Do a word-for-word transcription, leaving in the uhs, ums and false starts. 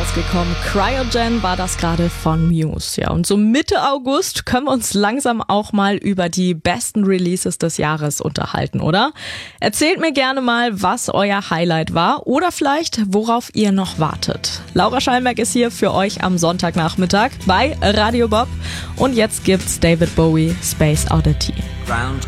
rausgekommen. Cryogen war das gerade von Muse. Ja, und so Mitte August können wir uns langsam auch mal über die besten Releases des Jahres unterhalten, oder? Erzählt mir gerne mal, was euer Highlight war oder vielleicht, worauf ihr noch wartet. Laura Schallenberg ist hier für euch am Sonntagnachmittag bei Radio Bob. Und jetzt gibt's David Bowie, Space Oddity.